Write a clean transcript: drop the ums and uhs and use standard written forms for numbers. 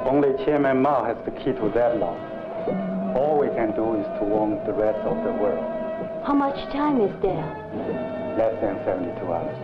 Only Chairman Mao has the key to that law. All we can do is to warn the rest of the world. How much time is there? Less than 72 hours.